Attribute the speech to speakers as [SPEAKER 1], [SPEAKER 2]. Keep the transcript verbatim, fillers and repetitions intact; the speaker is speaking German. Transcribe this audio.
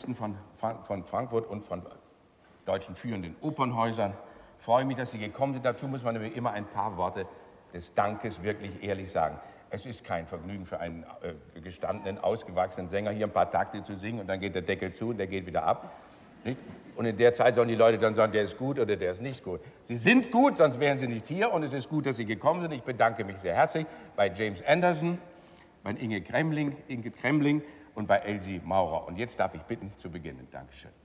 [SPEAKER 1] Solisten von, von Frankfurt und von deutschen führenden Opernhäusern. Ich freue mich, dass Sie gekommen sind. Dazu muss man nämlich immer ein paar Worte des Dankes wirklich ehrlich sagen. Es ist kein Vergnügen für einen äh, gestandenen, ausgewachsenen Sänger, hier ein paar Takte zu singen und dann geht der Deckel zu und der geht wieder ab. Nicht? Und in der Zeit sollen die Leute dann sagen, der ist gut oder der ist nicht gut. Sie sind gut, sonst wären Sie nicht hier und es ist gut, dass Sie gekommen sind. Ich bedanke mich sehr herzlich bei James Anderson, bei Inge Kremling, Inge Kremling und bei Elsie Maurer. Und jetzt darf ich bitten, zu beginnen. Dankeschön.